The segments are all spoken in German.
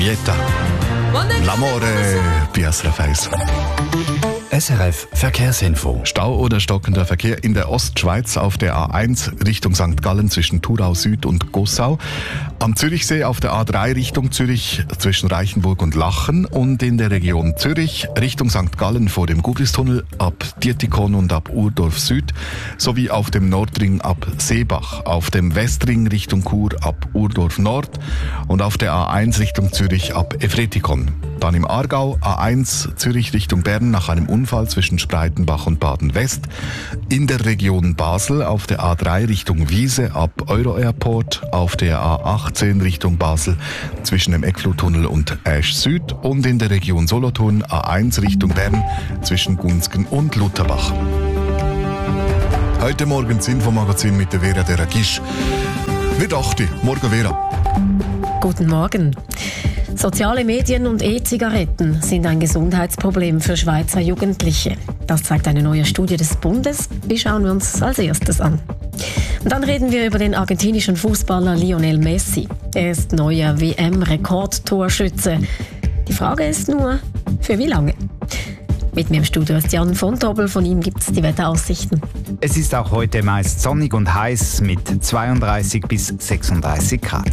Giulietta. L'amore bei SRF 1. SRF Verkehrsinfo. Stau oder stockender Verkehr in der Ostschweiz auf der A1 Richtung St. Gallen zwischen Thurau Süd und Gossau. Am Zürichsee auf der A3 Richtung Zürich zwischen Reichenburg und Lachen und in der Region Zürich Richtung St. Gallen vor dem Gubristunnel ab Dietikon und ab Urdorf Süd sowie auf dem Nordring ab Seebach, auf dem Westring Richtung Chur ab Urdorf Nord und auf der A1 Richtung Zürich ab Efretikon. Dann im Aargau A1 Zürich Richtung Bern nach einem Unfall zwischen Spreitenbach und Baden-West. In der Region Basel auf der A3 Richtung Wiese ab Euro-Airport, auf der A18 Richtung Basel zwischen dem Eckfluttunnel und Asch Süd und in der Region Solothurn A1 Richtung Bern zwischen Gunsgen und Lutherbach. Heute Morgen das Infomagazin mit der Vera Deragisch. Wird 8. Morgen, Vera. Guten Morgen. Soziale Medien und E-Zigaretten sind ein Gesundheitsproblem für Schweizer Jugendliche. Das zeigt eine neue Studie des Bundes. Die schauen wir uns als erstes an. Und dann reden wir über den argentinischen Fußballer Lionel Messi. Er ist neuer WM-Rekordtorschütze. Die Frage ist nur, für wie lange? Mit mir im Studio ist Jan von Tobel. Von ihm gibt es die Wetteraussichten. Es ist auch heute meist sonnig und heiß mit 32 bis 36 Grad.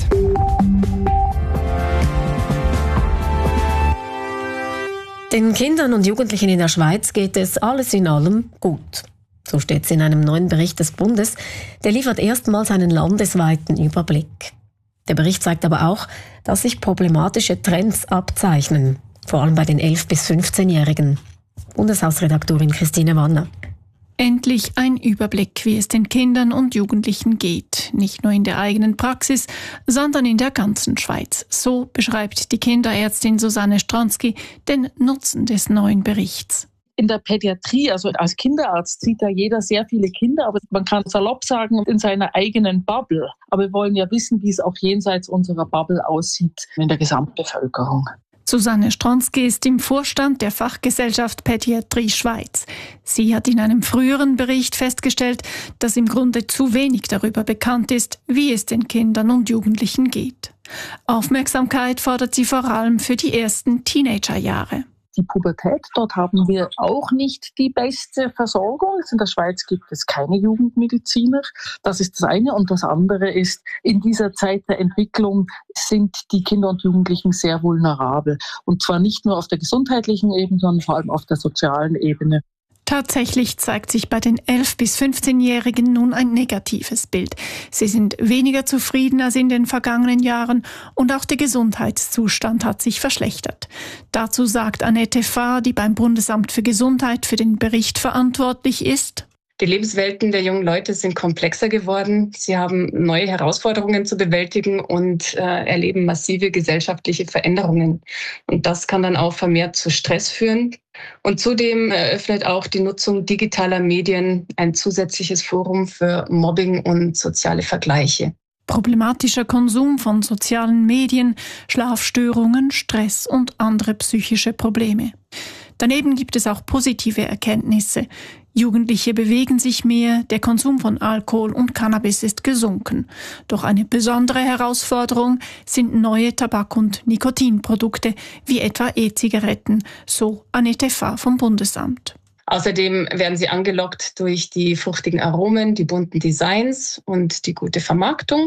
Den Kindern und Jugendlichen in der Schweiz geht es alles in allem gut. So steht es in einem neuen Bericht des Bundes. Der liefert erstmals einen landesweiten Überblick. Der Bericht zeigt aber auch, dass sich problematische Trends abzeichnen, vor allem bei den 11- bis 15-Jährigen. Bundeshausredaktorin Christine Wanner. Endlich ein Überblick, wie es den Kindern und Jugendlichen geht. Nicht nur in der eigenen Praxis, sondern in der ganzen Schweiz. So beschreibt die Kinderärztin Susanne Stransky den Nutzen des neuen Berichts. In der Pädiatrie, also als Kinderarzt, sieht ja jeder sehr viele Kinder, aber man kann salopp sagen, in seiner eigenen Bubble. Aber wir wollen ja wissen, wie es auch jenseits unserer Bubble aussieht in der Gesamtbevölkerung. Susanne Stransky ist im Vorstand der Fachgesellschaft Pädiatrie Schweiz. Sie hat in einem früheren Bericht festgestellt, dass im Grunde zu wenig darüber bekannt ist, wie es den Kindern und Jugendlichen geht. Aufmerksamkeit fordert sie vor allem für die ersten Teenagerjahre. Die Pubertät, dort haben wir auch nicht die beste Versorgung. In der Schweiz gibt es keine Jugendmediziner. Das ist das eine. Und das andere ist, in dieser Zeit der Entwicklung sind die Kinder und Jugendlichen sehr vulnerabel. Und zwar nicht nur auf der gesundheitlichen Ebene, sondern vor allem auf der sozialen Ebene. Tatsächlich zeigt sich bei den 11- bis 15-Jährigen nun ein negatives Bild. Sie sind weniger zufrieden als in den vergangenen Jahren und auch der Gesundheitszustand hat sich verschlechtert. Dazu sagt Annette Fahr, die beim Bundesamt für Gesundheit für den Bericht verantwortlich ist: Die Lebenswelten der jungen Leute sind komplexer geworden. Sie haben neue Herausforderungen zu bewältigen und erleben massive gesellschaftliche Veränderungen. Und das kann dann auch vermehrt zu Stress führen. Und zudem eröffnet auch die Nutzung digitaler Medien ein zusätzliches Forum für Mobbing und soziale Vergleiche. Problematischer Konsum von sozialen Medien, Schlafstörungen, Stress und andere psychische Probleme. Daneben gibt es auch positive Erkenntnisse. Jugendliche bewegen sich mehr, der Konsum von Alkohol und Cannabis ist gesunken. Doch eine besondere Herausforderung sind neue Tabak- und Nikotinprodukte, wie etwa E-Zigaretten, so Annette Fahr vom Bundesamt. Außerdem werden sie angelockt durch die fruchtigen Aromen, die bunten Designs und die gute Vermarktung.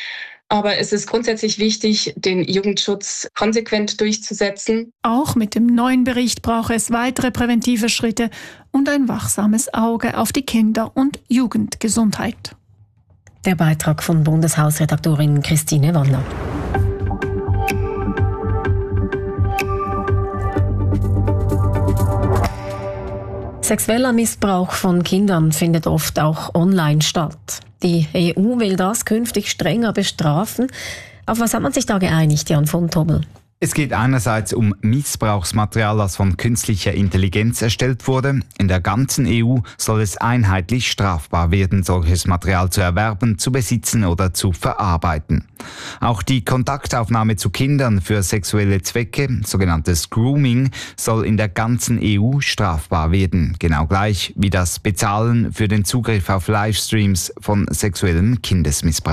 Aber es ist grundsätzlich wichtig, den Jugendschutz konsequent durchzusetzen. Auch mit dem neuen Bericht brauche es weitere präventive Schritte und ein wachsames Auge auf die Kinder- und Jugendgesundheit. Der Beitrag von Bundeshausredaktorin Christine Wanner. Sexueller Missbrauch von Kindern findet oft auch online statt. Die EU will das künftig strenger bestrafen. Auf was hat man sich da geeinigt, Jan von Tobel? Es geht einerseits um Missbrauchsmaterial, das von künstlicher Intelligenz erstellt wurde. In der ganzen EU soll es einheitlich strafbar werden, solches Material zu erwerben, zu besitzen oder zu verarbeiten. Auch die Kontaktaufnahme zu Kindern für sexuelle Zwecke, sogenanntes Grooming, soll in der ganzen EU strafbar werden. Genau gleich wie das Bezahlen für den Zugriff auf Livestreams von sexuellem Kindesmissbrauch.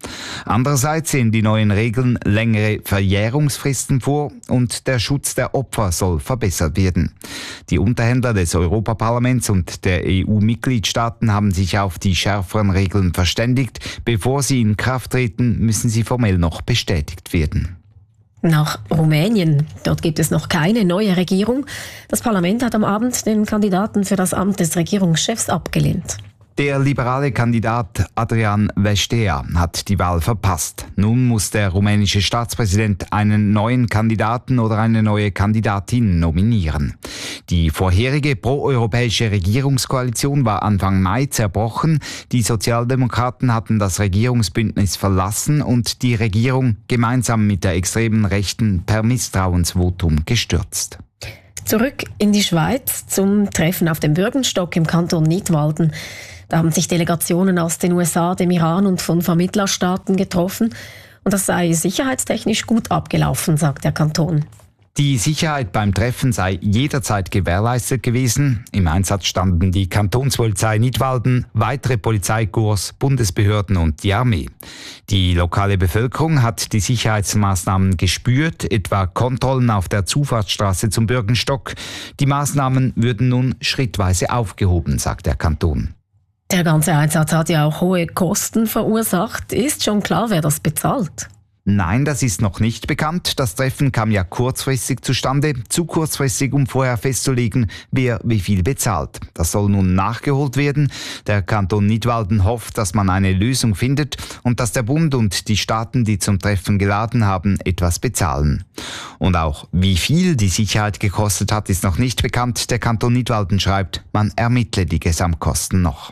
Andererseits sehen die neuen Regeln längere Verjährungsfristen vor und der Schutz der Opfer soll verbessert werden. Die Unterhändler des Europaparlaments und der EU-Mitgliedstaaten haben sich auf die schärferen Regeln verständigt. Bevor sie in Kraft treten, müssen sie formell noch bestätigt werden. Nach Rumänien. Dort gibt es noch keine neue Regierung. Das Parlament hat am Abend den Kandidaten für das Amt des Regierungschefs abgelehnt. Der liberale Kandidat Adrian Vestea hat die Wahl verpasst. Nun muss der rumänische Staatspräsident einen neuen Kandidaten oder eine neue Kandidatin nominieren. Die vorherige proeuropäische Regierungskoalition war Anfang Mai zerbrochen. Die Sozialdemokraten hatten das Regierungsbündnis verlassen und die Regierung gemeinsam mit der extremen Rechten per Misstrauensvotum gestürzt. Zurück in die Schweiz zum Treffen auf dem Bürgenstock im Kanton Nidwalden. Da haben sich Delegationen aus den USA, dem Iran und von Vermittlerstaaten getroffen. Und das sei sicherheitstechnisch gut abgelaufen, sagt der Kanton. Die Sicherheit beim Treffen sei jederzeit gewährleistet gewesen. Im Einsatz standen die Kantonspolizei Nidwalden, weitere Polizeikorps, Bundesbehörden und die Armee. Die lokale Bevölkerung hat die Sicherheitsmaßnahmen gespürt, etwa Kontrollen auf der Zufahrtsstraße zum Bürgenstock. Die Maßnahmen würden nun schrittweise aufgehoben, sagt der Kanton. Der ganze Einsatz hat ja auch hohe Kosten verursacht. Ist schon klar, wer das bezahlt? Nein, das ist noch nicht bekannt. Das Treffen kam ja kurzfristig zustande, zu kurzfristig, um vorher festzulegen, wer wie viel bezahlt. Das soll nun nachgeholt werden. Der Kanton Nidwalden hofft, dass man eine Lösung findet und dass der Bund und die Staaten, die zum Treffen geladen haben, etwas bezahlen. Und auch wie viel die Sicherheit gekostet hat, ist noch nicht bekannt. Der Kanton Nidwalden schreibt, man ermittle die Gesamtkosten noch.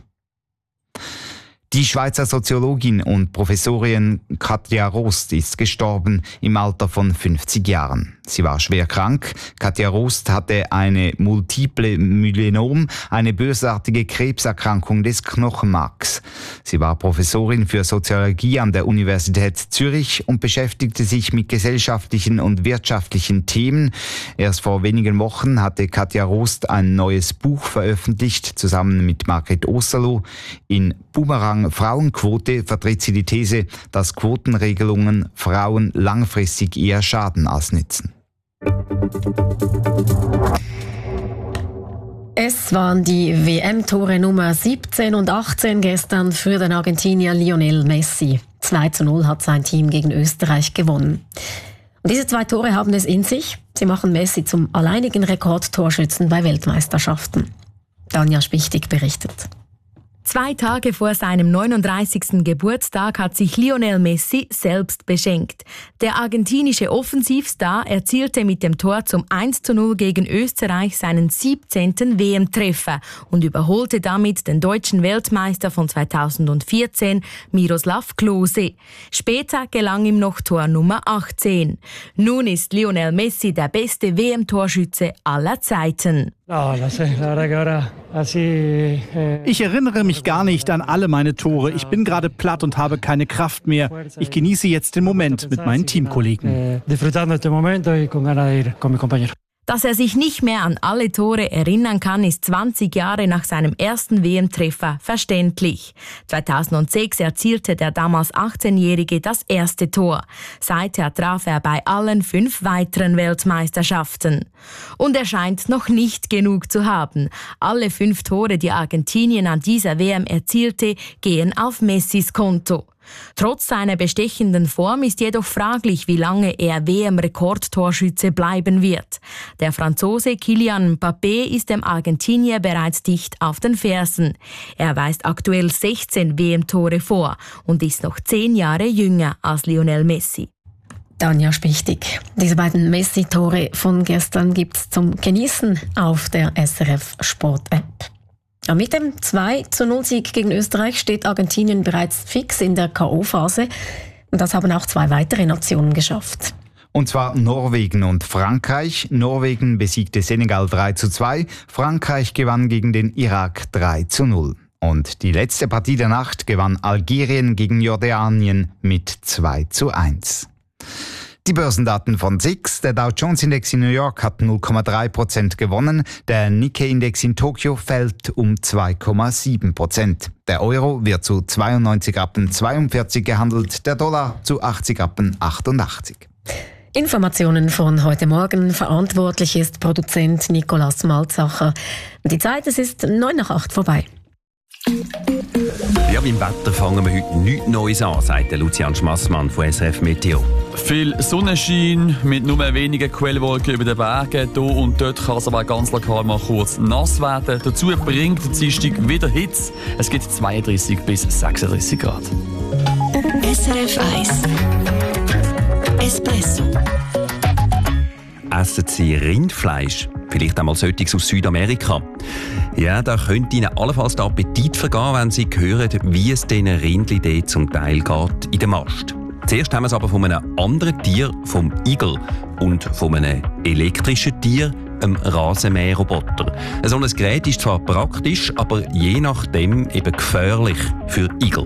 Die Schweizer Soziologin und Professorin Katja Rost ist gestorben im Alter von 50 Jahren. Sie war schwer krank. Katja Rost hatte eine multiple Myelonom, eine bösartige Krebserkrankung des Knochenmarks. Sie war Professorin für Soziologie an der Universität Zürich und beschäftigte sich mit gesellschaftlichen und wirtschaftlichen Themen. Erst vor wenigen Wochen hatte Katja Rost ein neues Buch veröffentlicht, zusammen mit Margret Osterloh. In Boomerang Frauenquote vertritt sie die These, dass Quotenregelungen Frauen langfristig eher schaden als nützen. Es waren die WM-Tore Nummer 17 und 18 gestern für den Argentinier Lionel Messi. 2:0 hat sein Team gegen Österreich gewonnen. Und diese 2 Tore haben es in sich. Sie machen Messi zum alleinigen Rekordtorschützen bei Weltmeisterschaften. Tanja Spichtig berichtet. 2 Tage vor seinem 39. Geburtstag hat sich Lionel Messi selbst beschenkt. Der argentinische Offensivstar erzielte mit dem Tor zum 1:0 gegen Österreich seinen 17. WM-Treffer und überholte damit den deutschen Weltmeister von 2014, Miroslav Klose. Später gelang ihm noch Tor Nummer 18. Nun ist Lionel Messi der beste WM-Torschütze aller Zeiten. Ich erinnere mich gar nicht an alle meine Tore. Ich bin gerade platt und habe keine Kraft mehr. Ich genieße jetzt den Moment mit meinen Teamkollegen. Dass er sich nicht mehr an alle Tore erinnern kann, ist 20 Jahre nach seinem ersten WM-Treffer verständlich. 2006 erzielte der damals 18-Jährige das erste Tor. Seither traf er bei allen 5 weiteren Weltmeisterschaften. Und er scheint noch nicht genug zu haben. Alle 5 Tore, die Argentinien an dieser WM erzielte, gehen auf Messis Konto. Trotz seiner bestechenden Form ist jedoch fraglich, wie lange er WM-Rekordtorschütze bleiben wird. Der Franzose Kylian Mbappé ist dem Argentinier bereits dicht auf den Fersen. Er weist aktuell 16 WM-Tore vor und ist noch 10 Jahre jünger als Lionel Messi. Tanja Spichtig. Diese beiden Messi-Tore von gestern gibt's zum Genießen auf der SRF Sport-App. Ja, mit dem 2:0-Sieg gegen Österreich steht Argentinien bereits fix in der K.O.-Phase. Und das haben auch 2 weitere Nationen geschafft. Und zwar Norwegen und Frankreich. Norwegen besiegte Senegal 3:2, Frankreich gewann gegen den Irak 3:0. Und die letzte Partie der Nacht gewann Algerien gegen Jordanien mit 2:1. Die Börsendaten von SIX. Der Dow Jones Index in New York hat 0,3% gewonnen. Der Nikkei-Index in Tokio fällt um 2,7%. Der Euro wird zu 92,42 gehandelt, der Dollar zu 80,88. Informationen von heute Morgen. Verantwortlich ist Produzent Nikolaus Malzacher. Die Zeit, es ist 7:09 vorbei. Ja, beim Wetter fangen wir heute nichts Neues an, sagt Lucian Schmassmann von SRF Meteo. Viel Sonnenschein mit nur wenigen Quellwolken über den Bergen. Hier und dort kann es aber ganz lokal mal kurz nass werden. Dazu bringt der Dienstag wieder Hitze. Es gibt 32 bis 36 Grad. SRF 1 Espresso. Essen Sie Rindfleisch? Vielleicht einmal solches aus Südamerika. Ja, da könnte Ihnen allenfalls der Appetit vergehen, wenn Sie hören, wie es diesen Rindli zum Teil geht in der Mast. Zuerst haben wir es aber von einem anderen Tier, vom Igel, und von einem elektrischen Tier, einem Rasenmäherroboter. So ein Gerät ist zwar praktisch, aber je nachdem eben gefährlich für Igel.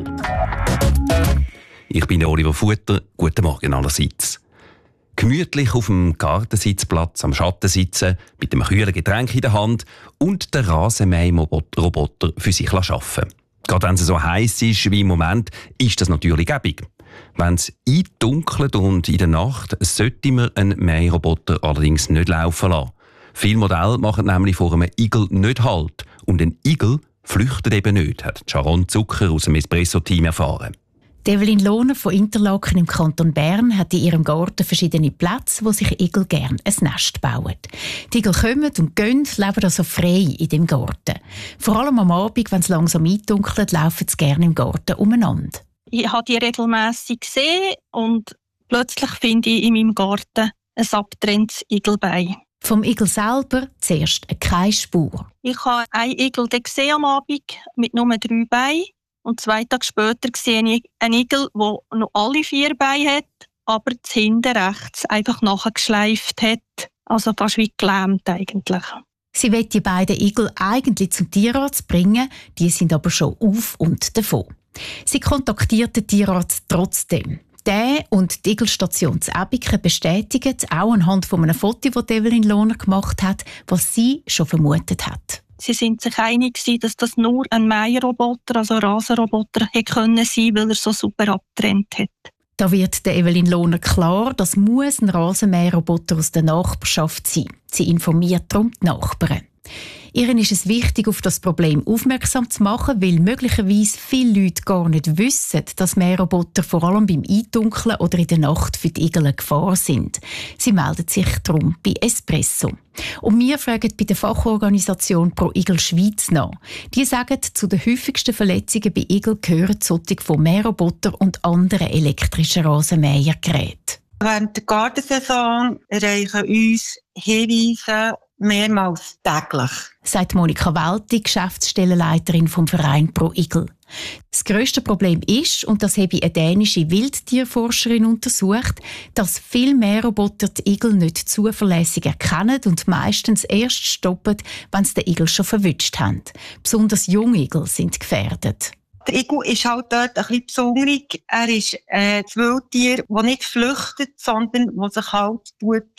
Ich bin Oliver Futter. Guten Morgen allerseits. Gemütlich auf dem Gartensitzplatz am Schatten sitzen, mit einem kühlen Getränk in der Hand und den Rasenmäherroboter für sich arbeiten. Gerade wenn es so heiß ist wie im Moment, ist das natürlich gäbig. Wenn es eindunkelt und in der Nacht, sollte man einen Mäherroboter allerdings nicht laufen lassen. Viele Modelle machen nämlich vor einem Igel nicht Halt. Und ein Igel flüchtet eben nicht, hat Sharon Zucker aus dem Espresso-Team erfahren. Evelyn Lohner von Interlaken im Kanton Bern hat in ihrem Garten verschiedene Plätze, wo sich Igel gerne ein Nest bauen. Die Igel kommen und gehen, leben also frei in dem Garten. Vor allem am Abend, wenn es langsam eindunkelt, laufen sie gerne im Garten umeinander. Ich habe die regelmässig gesehen und plötzlich finde ich in meinem Garten ein abgetrenntes Igelbein. Vom Igel selber zuerst keine Spur. Ich habe einen Igel gesehen am Abend mit nur 3 Beinen. Und 2 Tage später sehe ich einen Igel, der noch alle 4 Beine hat, aber das hinten rechts einfach nachgeschleift hat. Also fast wie gelähmt eigentlich. Sie will die beiden Igel eigentlich zum Tierarzt bringen, die sind aber schon auf und davon. Sie kontaktiert den Tierarzt trotzdem. Der und die Igelstation zu Ebiken bestätigen, auch anhand von einem Foto, das Evelyn Lohner gemacht hat, was sie schon vermutet hat. Sie sind sich einig, dass das nur ein Mäherroboter, also ein Rasenroboter, hätte können sein, weil er so super abgetrennt hat. Da wird der Evelyn Lohner klar, das muss ein Rasenmäherroboter aus der Nachbarschaft sein. Sie informiert darum die Nachbarn. Ihren ist es wichtig, auf das Problem aufmerksam zu machen, weil möglicherweise viele Leute gar nicht wissen, dass Mäherroboter vor allem beim Eindunkeln oder in der Nacht für die Igel eine Gefahr sind. Sie melden sich darum bei Espresso. Und wir fragen bei der Fachorganisation Pro Igel Schweiz nach. Die sagen, zu den häufigsten Verletzungen bei Igel gehören solche von Mäherrobotern und anderen elektrischen Rasenmähergeräten. Während der Gartensaison erreichen uns Hinweise mehrmals täglich, sagt Monika Welti, Geschäftsstellenleiterin vom Verein Pro Igel. Das grösste Problem ist, und das habe eine dänische Wildtierforscherin untersucht, dass viel Mäherroboter die Igel nicht zuverlässig erkennen und meistens erst stoppen, wenn sie den Igel schon verwünscht haben. Besonders Jungigel sind gefährdet. Der Igel ist halt dort ein bisschen besonders. Er ist ein Wildtier, das nicht flüchtet, sondern das sich halt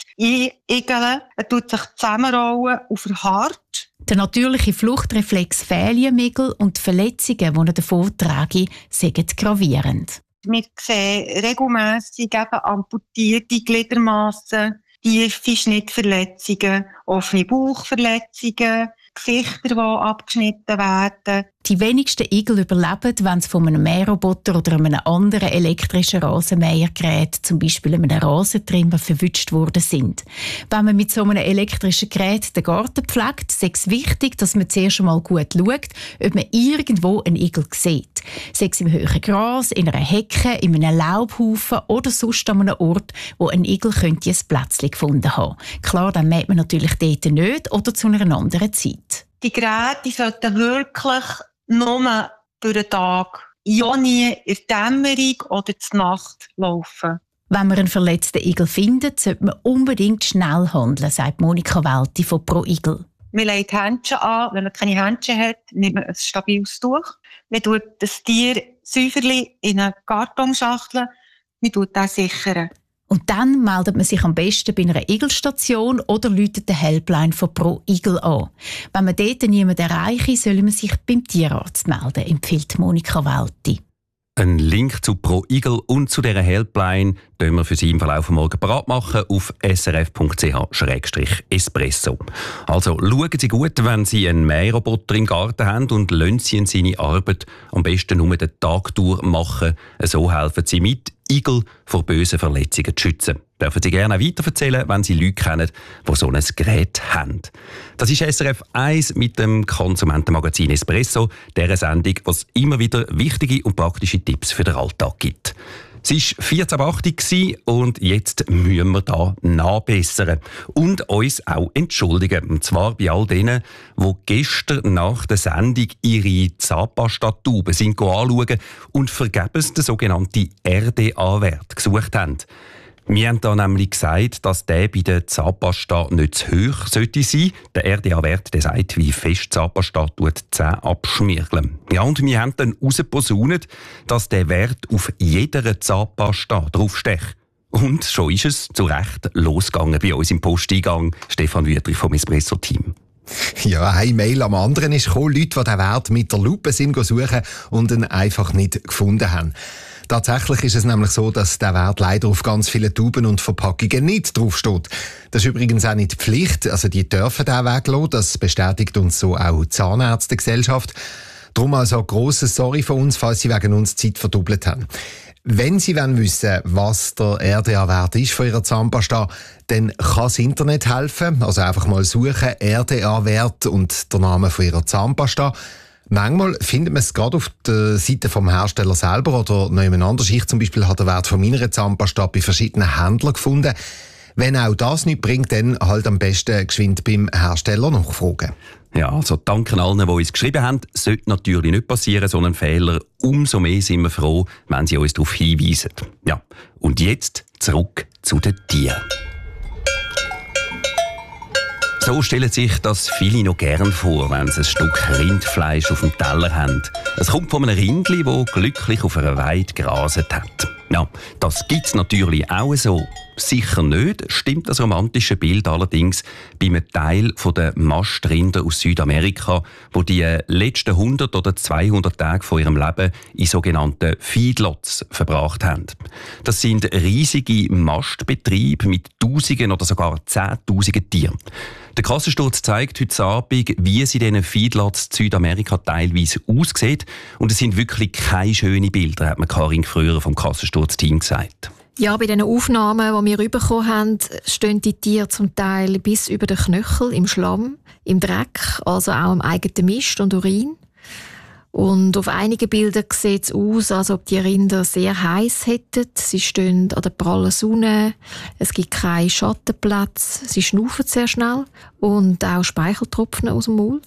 einigeln. Er tut sich zusammenrollen und verharrt. Der natürliche Fluchtreflex fehlt im Igel und die Verletzungen, die er davon tragen, sind gravierend. Wir sehen regelmässig amputierte Gliedermassen, tiefe Schnittverletzungen, offene Bauchverletzungen, Gesichter, die abgeschnitten werden. Die wenigsten Igel überleben, wenn sie von einem Mäherroboter oder einem anderen elektrischen Rasenmähergerät, zum Beispiel einem Rasentrimmer, verwünscht worden sind. Wenn man mit so einem elektrischen Gerät den Garten pflegt, ist es wichtig, dass man zuerst einmal gut schaut, ob man irgendwo einen Igel sieht. Sei es im hohen Gras, in einer Hecke, in einem Laubhaufen oder sonst an einem Ort, wo ein Igel könnte ein Plätzchen gefunden haben. Klar, dann mäht man natürlich dort nicht oder zu einer anderen Zeit. Die Geräte sollten wirklich nur durch den Tag, ja nie in der Dämmerung oder zur Nacht laufen. Wenn man einen verletzten Igel findet, sollte man unbedingt schnell handeln, sagt Monika Welti von Pro Igel. Man legt Händchen an. Wenn man keine Händchen hat, nimmt man ein stabiles Tuch. Man tut das Tier säuferlich in eine Kartonschachtel. Man tut das sichern. Und dann meldet man sich am besten bei einer Igelstation oder läutet die Helpline von Pro Igel an. Wenn man dort niemanden erreiche, soll man sich beim Tierarzt melden, empfiehlt Monika Welti. Ein Link zu Pro Igel und zu dieser Helpline können wir für Sie im Verlauf des Morgen parat machen auf srf.ch/espresso. Also schauen Sie gut, wenn Sie einen Mähroboter im Garten haben und lassen Sie ihn seine Arbeit am besten nur den Tag durch machen. So helfen Sie mit, Igel vor bösen Verletzungen zu schützen. Dürfen Sie gerne auch weitererzählen, wenn Sie Leute kennen, die so ein Gerät haben. Das ist SRF 1 mit dem Konsumentenmagazin Espresso, dieser Sendung, was immer wieder wichtige und praktische Tipps für den Alltag gibt. Es war 14.08 und jetzt müssen wir da nachbessern und uns auch entschuldigen. Und zwar bei all denen, die gestern nach der Sendung ihre Zahnpasta-Tuben anschauen und vergebens den sogenannten RDA-Wert gesucht haben. Wir haben da nämlich gesagt, dass der bei der Zahnpasta nicht zu hoch sollte sein. Der RDA-Wert sagt, wie fest Zahnpasta die Zähne abschmirgeln. Ja, und wir haben dann herausgeposaunt, dass der Wert auf jeder Zahnpasta draufsteht. Und schon ist es zu Recht losgegangen bei uns im Posteingang. Stefan Wüthrich vom Espresso-Team. Ja, ein Mail am anderen ist gekommen, Leute, die den Wert mit der Lupe suchen und ihn einfach nicht gefunden haben. Tatsächlich ist es nämlich so, dass der Wert leider auf ganz vielen Tuben und Verpackungen nicht draufsteht. Das ist übrigens auch nicht Pflicht, also die dürfen den weglassen, das bestätigt uns so auch die Zahnärztegesellschaft. Darum also grosses Sorry von uns, falls Sie wegen uns Zeit verdoppelt haben. Wenn Sie wissen wollen, was der RDA-Wert ist von Ihrer Zahnpasta, dann kann das Internet helfen. Also einfach mal suchen, RDA-Wert und der Name von Ihrer Zahnpasta. Manchmal findet man es gerade auf der Seite vom Hersteller selber oder noch jemand anders. Ich zum Beispiel habe den Wert von meiner Zahnpasta bei verschiedenen Händlern gefunden. Wenn auch das nicht bringt, dann halt am besten geschwind beim Hersteller nachfragen. Ja, also danke allen, die uns geschrieben haben. Sollte natürlich nicht passieren, so ein Fehler. Umso mehr sind wir froh, wenn Sie uns darauf hinweisen. Ja, und jetzt zurück zu den Tieren. So stellen sich das viele noch gern vor, wenn sie ein Stück Rindfleisch auf dem Teller haben. Es kommt von einem Rindli, das glücklich auf einer Weide graset hat. Ja, das gibt's natürlich auch so. Sicher nicht stimmt das romantische Bild allerdings bei einem Teil der Mastrinder aus Südamerika, die die letzten 100 oder 200 Tage von ihrem Leben in sogenannten Feedlots verbracht haben. Das sind riesige Mastbetriebe mit Tausenden oder sogar Zehntausenden Tieren. Der Kassensturz zeigt heute Abend, wie es in diesen Feedlots in Südamerika teilweise aussieht. Und es sind wirklich keine schönen Bilder, hat mir Karin früher vom Kassensturz-Team gesagt. Ja, bei den Aufnahmen, die wir bekommen haben, stehen die Tiere zum Teil bis über den Knöchel im Schlamm, im Dreck, also auch im eigenen Mist und Urin. Und auf einigen Bildern sieht es aus, als ob die Rinder sehr heiß hätten. Sie stehen an der prallen Sonne, es gibt keinen Schattenplatz, sie schnaufen sehr schnell und auch Speicheltropfen aus dem Maul.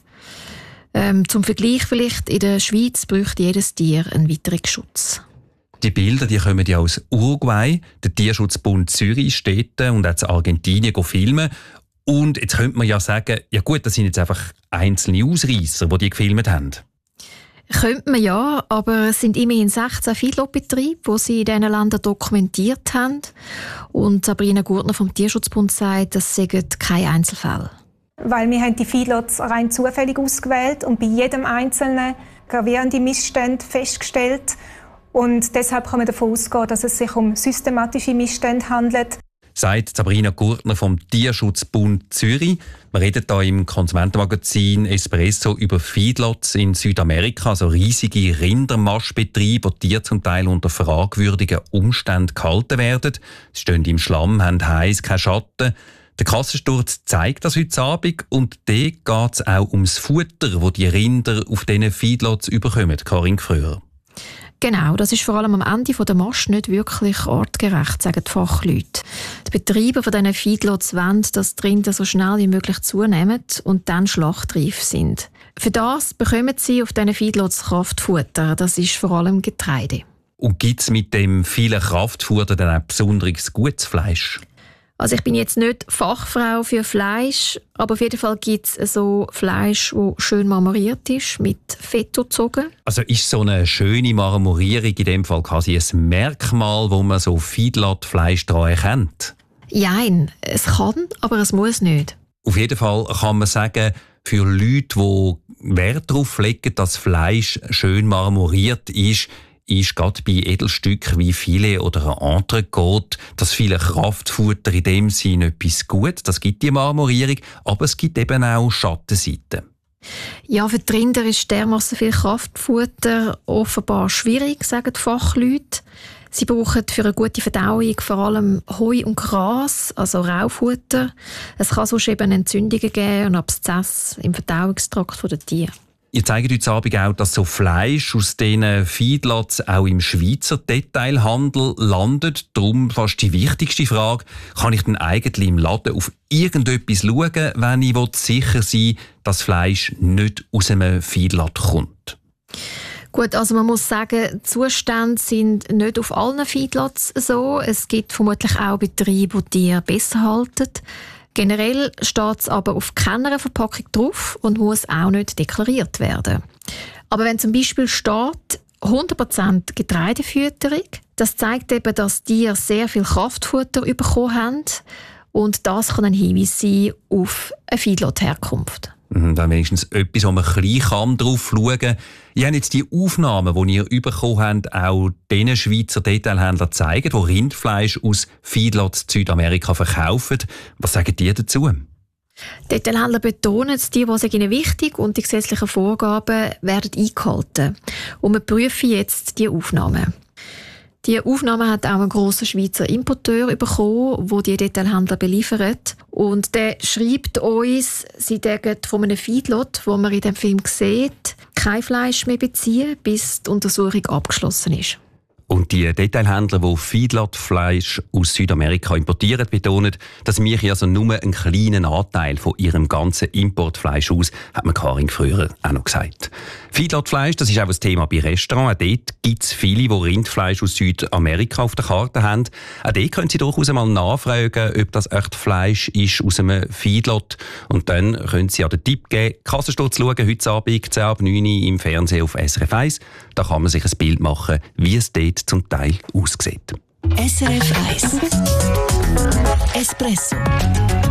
Zum Vergleich vielleicht, in der Schweiz bräuchte jedes Tier einen weiteren Schutz. Die Bilder die kommen ja aus Uruguay. Der Tierschutzbund Zürich steht und auch in Argentinien filmen. Und jetzt könnte man ja sagen, ja gut, das sind jetzt einfach einzelne Ausreisser, die gefilmt haben. Könnte man ja, aber es sind immerhin 16 Feedlot-Betriebe, die sie in diesen Ländern dokumentiert haben. Und Sabrina Gurtner vom Tierschutzbund sagt, das sind keine Einzelfälle. Weil wir haben die Feedlots rein zufällig ausgewählt und bei jedem einzelnen gravierende Missstände festgestellt. Und deshalb kann man davon ausgehen, dass es sich um systematische Missstände handelt. Sagt Sabrina Gurtner vom Tierschutzbund Zürich. Wir reden hier im Konsumentenmagazin Espresso über Feedlots in Südamerika, also riesige Rindermastbetriebe, wo Tiere zum Teil unter fragwürdigen Umständen gehalten werden. Sie stehen im Schlamm, haben heiß, keinen Schatten. Der Kassensturz zeigt das heute Abend und dort geht es auch ums Futter, das die Rinder auf diesen Feedlots überkommen. Karin Gfröer. Genau, das ist vor allem am Ende der Mast nicht wirklich artgerecht, sagen die Fachleute. Die Betreiber von diesen Feedlots wollen, dass die Rinder so schnell wie möglich zunehmen und dann schlachtreif sind. Für das bekommen sie auf diesen Feedlots Kraftfutter, das ist vor allem Getreide. Und gibt es mit dem vielen Kraftfutter dann auch besonderes gutes Fleisch? Also ich bin jetzt nicht Fachfrau für Fleisch, aber auf jeden Fall gibt es so Fleisch, das schön marmoriert ist, mit Fett durchzogen. Also ist so eine schöne Marmorierung in dem Fall quasi ein Merkmal, wo man so Feedlot-Fleisch daran erkennt? Nein, es kann, aber es muss nicht. Auf jeden Fall kann man sagen, für Leute, die Wert darauf legen, dass Fleisch schön marmoriert ist gerade bei Edelstücken wie Filet oder Entrecôte das viele Kraftfutter in dem Sinne etwas gut. Das gibt die Marmorierung, aber es gibt eben auch Schattenseiten. Ja, für die Rinder ist dermassen viel Kraftfutter offenbar schwierig, sagen die Fachleute. Sie brauchen für eine gute Verdauung vor allem Heu und Gras, also Raufutter. Es kann sonst eben Entzündungen geben und Abszesse im Verdauungstrakt der Tiere. Ihr zeigt uns Abend auch, dass so Fleisch aus diesen Feedlots auch im Schweizer Detailhandel landet. Darum fast die wichtigste Frage, kann ich denn eigentlich im Laden auf irgendetwas schauen, wenn ich sicher sein will, dass Fleisch nicht aus einem Feedlot kommt? Gut, also man muss sagen, die Zustände sind nicht auf allen Feedlots so. Es gibt vermutlich auch Betriebe, die Tiere besser halten. Generell steht es aber auf keiner Verpackung drauf und muss auch nicht deklariert werden. Aber wenn zum Beispiel steht 100% Getreidefütterung, das zeigt eben, dass die Tiere sehr viel Kraftfutter bekommen haben und das kann ein Hinweis sein auf eine Feedlot-Herkunft. Dann wenigstens etwas, wo man klein drauf schauen kann. Ich habe jetzt die Aufnahmen, die ihr bekommen habt, auch den Schweizer Detailhändlern gezeigt, die Rindfleisch aus Feedlots Südamerika verkaufen. Was sagen die dazu? Detailhändler betonen, die sind ihnen wichtig und die gesetzlichen Vorgaben werden eingehalten. Und wir prüfen jetzt die Aufnahmen. Die Aufnahme hat auch einen grossen Schweizer Importeur bekommen, der die Detailhändler beliefert. Und der schreibt uns, sie dürfen von einem Feedlot, wo man in dem Film sieht, kein Fleisch mehr beziehen, bis die Untersuchung abgeschlossen ist. Und die Detailhändler, die Feedlot-Fleisch aus Südamerika importieren, betonen, dass wir also nur einen kleinen Anteil von ihrem ganzen Importfleisch aus, hat man Karin früher auch noch gesagt. Feedlot-Fleisch, das ist auch ein Thema bei Restaurants. Auch dort gibt es viele, die Rindfleisch aus Südamerika auf der Karte haben. Auch dort können Sie durchaus einmal nachfragen, ob das echt Fleisch ist aus einem Feedlot. Und dann können Sie den Tipp geben, Kassensturz schauen, heute Abend 10 ab 9 Uhr im Fernsehen auf SRF 1. Da kann man sich ein Bild machen, wie es dort zum Teil aussieht. SRF 1 Espresso